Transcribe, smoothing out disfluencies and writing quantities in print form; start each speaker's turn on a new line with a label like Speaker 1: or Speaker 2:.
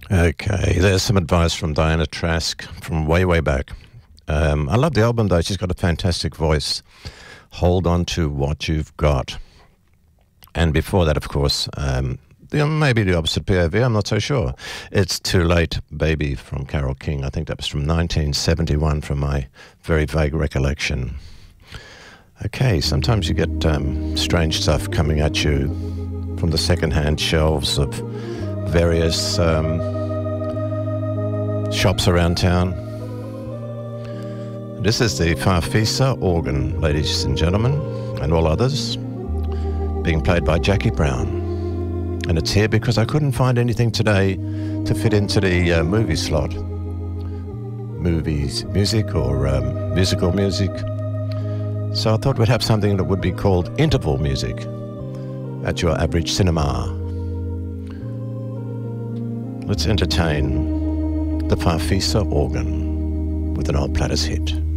Speaker 1: Okay, there's some advice from Diana Trask from way, way back. I love the album though. She's got a fantastic voice. Hold on to what you've got. And before that, of course, maybe the opposite POV, I'm not so sure. It's Too Late, Baby from Carole King. I think that was from 1971 from my very vague recollection. Okay, sometimes you get strange stuff coming at you from the second-hand shelves of various shops around town. This is the Farfisa organ, ladies and gentlemen, and all others, being played by Jackie Brown. And it's here because I couldn't find anything today to fit into the movie slot. Movies, music, or musical music. So I thought we'd have something that would be called interval music at your average cinema. Let's entertain the Farfisa organ with an old Platters hit.